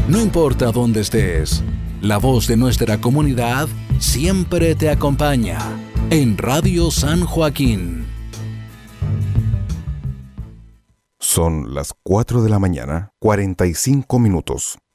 No importa dónde estés, la voz de nuestra comunidad siempre te acompaña en Radio San Joaquín. Son las 4 de la mañana, 45 minutos.